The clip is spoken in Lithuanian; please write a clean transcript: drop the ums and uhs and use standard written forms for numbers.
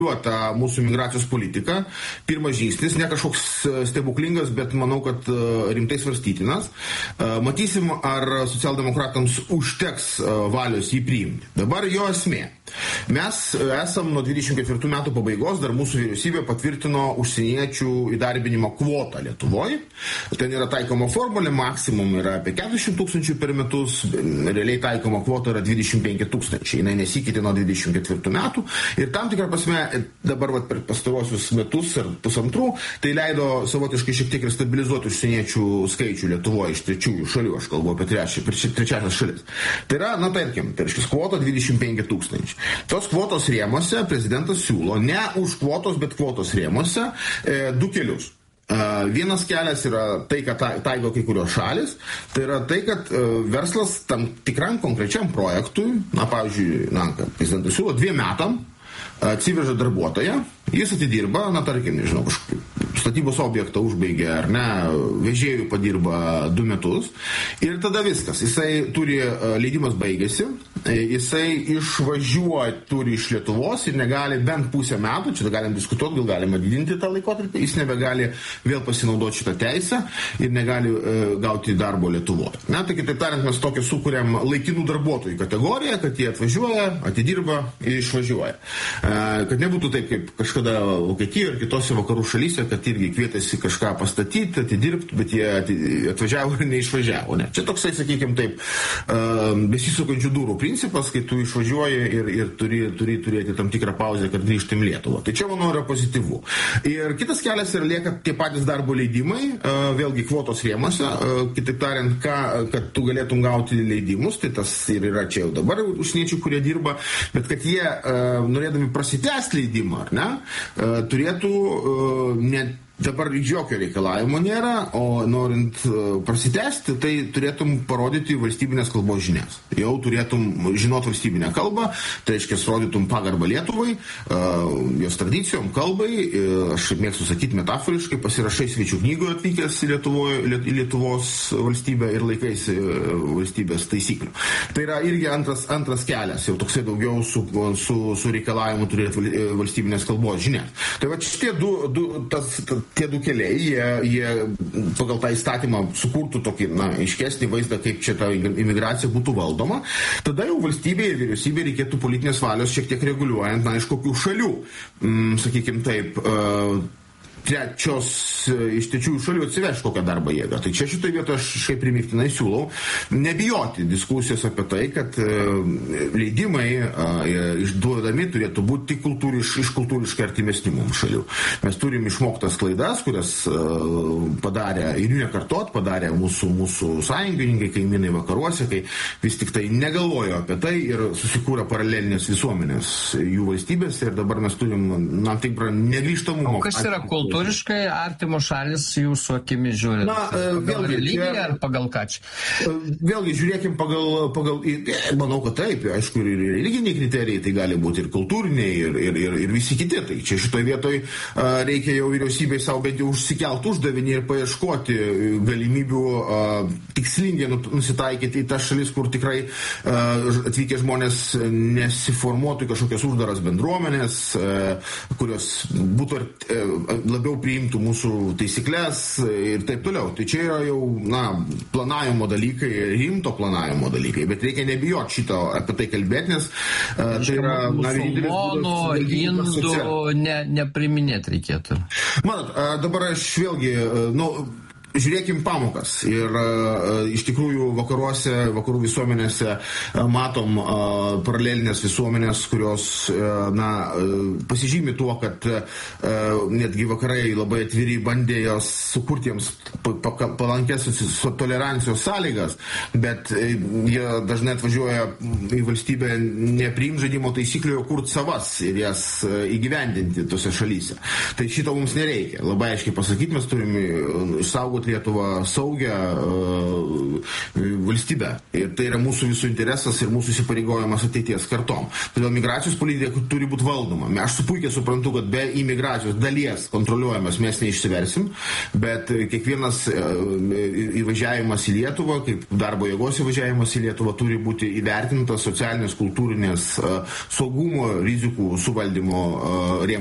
mūsų migracijos politika. Pirmas žingsnis, ne kažkoks stebuklingas, bet manau, kad rimtai svarstytinas. Matysim, ar socialdemokratams užteks valios jį priimti. Dabar jo esmė. Mes esam nuo 24 metų pabaigos, dar mūsų vyriausybė patvirtino užsieniečių įdarbinimo kvotą Lietuvoje. Ten yra taikoma formulė, maksimum yra apie 40 tūkstančių per metus, realiai taikoma kvota yra 25 tūkstančiai. Jis nesikitė nuo 24 metų ir tam tikrą prasme dabar per pastarosius metus ar pusantrų, tai leido savotiškai šiek tiek ir stabilizuoti užsieniečių skaičių Lietuvoje iš trečiųjų šalių, aš kalbu apie trečiasias šalis. Tai yra, tarkim, tai reiškia kvota 25 tūkstančių. Tos kvotos rėmose prezidentas siūlo ne už kvotos, bet kvotos rėmose du kelius. Vienas kelias yra tai, kad taiko kai kurios šalis, tai yra tai, kad verslas tam tikram konkrečiam projektui, pavyzdžiui, kad prezidentas siūlo 2 metam, atsiveža darbuotoją, jis atidirba, tarkim, nežinau, statybos objektą užbaigia, ar ne, vežėjų padirba 2 metus ir tada viskas. Jisai turi, leidimas baigėsi, jisai išvažiuoja turi iš Lietuvos ir negali bent pusę metų, čia galim diskutuoti, gal galima didinti tą laikotarpį, jis nebegali vėl pasinaudoti šitą teisę ir negali gauti darbo Lietuvoje. Tai kitaip tariant, mes tokią sukuriam laikinų darbuotojų kategoriją, kad jie atvažiuoja, atidirba ir išvažiuoja. Kad nebūtų taip, kaip kažkada Vokietijoje ir kitose vakarų šalyse, kad irgi kvietėsi kažką pastatyti, atidirbti, bet jie atvažiavo ir neišvažiavo. Ne? Čia toksai, sakykime taip, besisukančių durų principas, kai tu išvažiuoji ir turi turėti tam tikrą pauzę, kad grįžtum Lietuvą. Tai čia, manau, yra pozityvu. Ir kitas kelias yra lieka tie patys darbo leidimai, vėlgi kvotos rėmose, kitaip tariant, kad tu galėtum gauti leidimus, tai tas ir yra čia jau dabar užsieniečių, kurie dirba, bet kad jie norėdami prasitęsti leidimą, ar ne, turėtų dabar jokio reikalavimo nėra, o norint prasitęsti, tai turėtum parodyti valstybinės kalbos žinias. Jau turėtum žinoti valstybinę kalbą, tai reiškia, rodytum pagarbą Lietuvai, jos tradicijom, kalbai, aš mėgstu sakyti metaforiškai, pasirašai svečių knygoje atvykęs į Lietuvos valstybę ir laikaisi valstybės taisyklių. Tai yra irgi antras kelias, jau toksai daugiau su reikalavimu turėti valstybinės kalbos žinias. Tai va šitie tie du keliai, jie pagal tą įstatymą sukurtų tokį aiškesnį vaizdą, kaip čia ta imigracija būtų valdoma. Tada jau valstybėje ir vyriausybėje reikėtų politinės valios šiek tiek reguliuojant, iš kokių šalių, sakykime taip, iš trečiųjų šalių atsiveš kokią darbo jėgą. Tai čia šitoje vietoje aš šiaip primiktinai siūlau nebijoti diskusijos apie tai, kad leidimai išduodami turėtų būti tik iš kultūriškai artimesnių mums šalių. Mes turim išmoktas klaidas, kurias padarė ir nekartot, padarė mūsų sąjungininkai, kaimynai vakaruose, kai vis tik tai negalvojo apie tai ir susikūrė paralelinės visuomenės jų valstybėse ir dabar mes turim tikrą negrįžtamumą. O kas yra kultūriškai artimos šalis jūsų akimis žiūrint? Pagal religiją ar pagal ką čia? Vėlgi, žiūrėkim pagal manau, kad taip, aišku, ir religiniai kriterijai, tai gali būti ir kultūriniai, ir visi kiti. Tai čia šitoje vietoje reikia jau vyriausybei savo bent jau užsikelt uždavinį ir paieškoti galimybių tikslingai nusitaikyti į tas šalis, kur tikrai atvykę žmonės nesiformuotų kažkokias uždaras bendruomenės, kurios būtų labiau priimtų mūsų taisyklės ir taip toliau. Tai čia yra jau, planavimo dalykai, rimto planavimo dalykai, bet reikia nebijoti šito apie tai kalbėti, nes tai yra musulmonų, indų nepriminėti reikėtų. Manot, dabar aš vėlgi, žiūrėkim pamokas ir iš tikrųjų vakarų visuomenėse matom paralelinės visuomenės, kurios pasižymi tuo, kad netgi vakarai labai atviri bandė jos sukurti jiems palankės tolerancijos sąlygas, bet jie dažnai atvažiuoja į valstybę nepriimt žaidimo taisyklių, o kurt savas ir jas įgyvendinti tose šalyse. Tai šito mums nereikia. Labai aiškiai pasakyti, mes turime išsaugoti išsaugoti Lietuvą saugę valstybę. Ir tai yra mūsų visų interesas ir mūsų įsipareigojimas ateities kartom. Todėl migracijos politika turi būti valdoma. Aš puikiai suprantu, kad be imigracijos dalies kontroliuojamas mes neišsiversim, bet kiekvienas įvažiavimas į Lietuvą, kaip darbo jėgos įvažiavimas į Lietuvą, turi būti įvertintas socialinės, kultūrinės, saugumo, rizikų suvaldymo rėmuose.